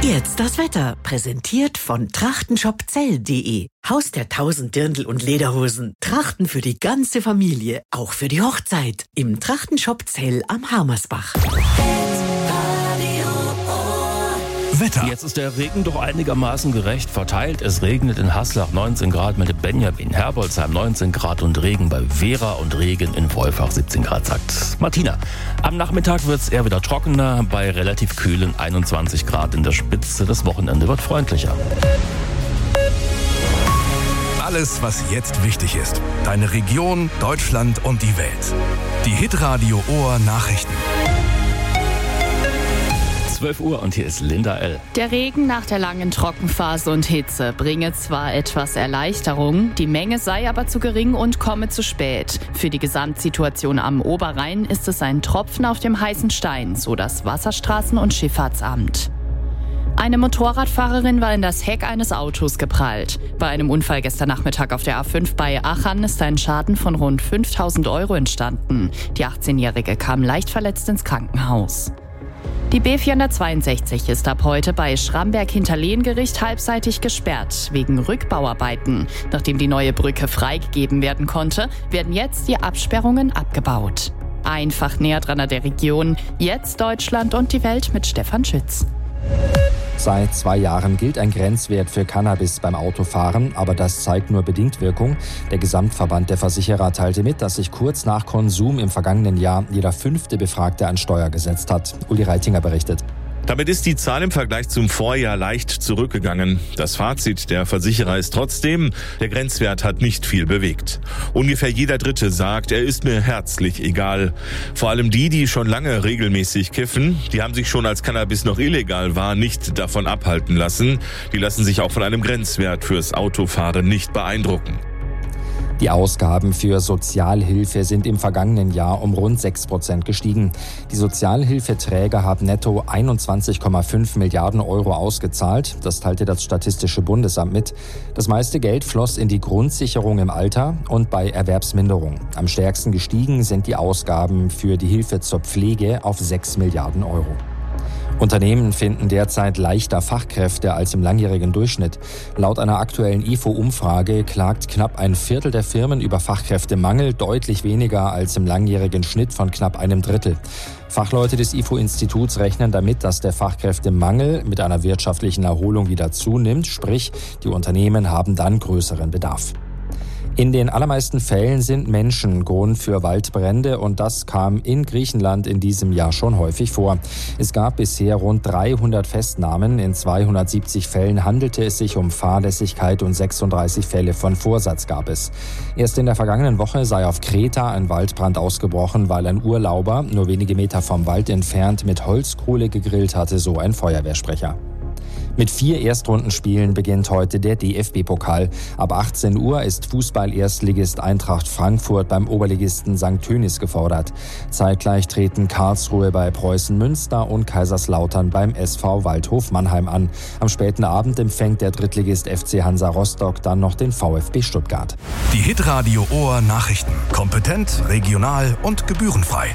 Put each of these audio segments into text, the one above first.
Jetzt das Wetter, präsentiert von trachtenshopzell.de. Haus der 1000 Dirndl und Lederhosen. Trachten für die ganze Familie, auch für die Hochzeit. Im Trachtenshop Zell am Harmersbach. Wetter. Jetzt ist der Regen doch einigermaßen gerecht verteilt. Es regnet in Haslach 19 Grad, mit Benjamin, Herbolzheim 19 Grad und Regen bei Vera und Regen in Wolfach 17 Grad, sagt Martina. Am Nachmittag wird es eher wieder trockener, bei relativ kühlen 21 Grad in der Spitze. Das Wochenende wird freundlicher. Alles, was jetzt wichtig ist. Deine Region, Deutschland und die Welt. Die Hitradio Ohr Nachrichten. 12 Uhr und hier ist Linda L. Der Regen nach der langen Trockenphase und Hitze bringe zwar etwas Erleichterung, die Menge sei aber zu gering und komme zu spät. Für die Gesamtsituation am Oberrhein ist es ein Tropfen auf dem heißen Stein, so das Wasserstraßen- und Schifffahrtsamt. Eine Motorradfahrerin war in das Heck eines Autos geprallt. Bei einem Unfall gestern Nachmittag auf der A5 bei Aachen ist ein Schaden von rund 5.000 € entstanden. Die 18-Jährige kam leicht verletzt ins Krankenhaus. Die B462 ist ab heute bei Schramberg-Hinterlehengericht halbseitig gesperrt, wegen Rückbauarbeiten. Nachdem die neue Brücke freigegeben werden konnte, werden jetzt die Absperrungen abgebaut. Einfach näher dran an der Region, jetzt Deutschland und die Welt mit Stefan Schütz. Seit 2 Jahren gilt ein Grenzwert für Cannabis beim Autofahren, aber das zeigt nur bedingt Wirkung. Der Gesamtverband der Versicherer teilte mit, dass sich kurz nach Konsum im vergangenen Jahr jeder 5. Befragte an Steuer gesetzt hat. Uli Reitinger berichtet. Damit ist die Zahl im Vergleich zum Vorjahr leicht zurückgegangen. Das Fazit der Versicherer ist trotzdem, der Grenzwert hat nicht viel bewegt. Ungefähr jeder Dritte sagt, er ist mir herzlich egal. Vor allem die schon lange regelmäßig kiffen, die haben sich schon als Cannabis noch illegal war, nicht davon abhalten lassen. Die lassen sich auch von einem Grenzwert fürs Autofahren nicht beeindrucken. Die Ausgaben für Sozialhilfe sind im vergangenen Jahr um rund 6% gestiegen. Die Sozialhilfeträger haben netto 21,5 Milliarden € ausgezahlt. Das teilte das Statistische Bundesamt mit. Das meiste Geld floss in die Grundsicherung im Alter und bei Erwerbsminderung. Am stärksten gestiegen sind die Ausgaben für die Hilfe zur Pflege auf 6 Milliarden €. Unternehmen finden derzeit leichter Fachkräfte als im langjährigen Durchschnitt. Laut einer aktuellen IFO-Umfrage klagt knapp ein Viertel der Firmen über Fachkräftemangel, deutlich weniger als im langjährigen Schnitt von knapp einem Drittel. Fachleute des IFO-Instituts rechnen damit, dass der Fachkräftemangel mit einer wirtschaftlichen Erholung wieder zunimmt, sprich, die Unternehmen haben dann größeren Bedarf. In den allermeisten Fällen sind Menschen Grund für Waldbrände und das kam in Griechenland in diesem Jahr schon häufig vor. Es gab bisher rund 300 Festnahmen. In 270 Fällen handelte es sich um Fahrlässigkeit und 36 Fälle von Vorsatz gab es. Erst in der vergangenen Woche sei auf Kreta ein Waldbrand ausgebrochen, weil ein Urlauber nur wenige Meter vom Wald entfernt mit Holzkohle gegrillt hatte, so ein Feuerwehrsprecher. Mit 4 Erstrundenspielen beginnt heute der DFB-Pokal. Ab 18 Uhr ist Fußball-Erstligist Eintracht Frankfurt beim Oberligisten St. Tönis gefordert. Zeitgleich treten Karlsruhe bei Preußen Münster und Kaiserslautern beim SV Waldhof Mannheim an. Am späten Abend empfängt der Drittligist FC Hansa Rostock dann noch den VfB Stuttgart. Die Hitradio Ohr Nachrichten. Kompetent, regional und gebührenfrei.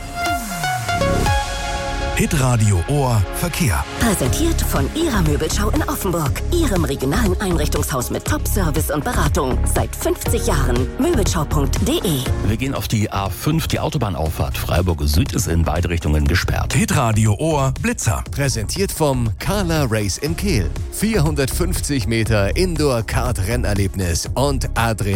Hitradio Ohr Verkehr. Präsentiert von Ihrer Möbelschau in Offenburg. Ihrem regionalen Einrichtungshaus mit Top-Service und Beratung. Seit 50 Jahren. Möbelschau.de. Wir gehen auf die A5. Die Autobahnauffahrt Freiburg Süd ist in beide Richtungen gesperrt. Hitradio Ohr Blitzer. Präsentiert vom Carla Race in Kehl. 450 Meter Indoor-Kart-Rennerlebnis und Adrian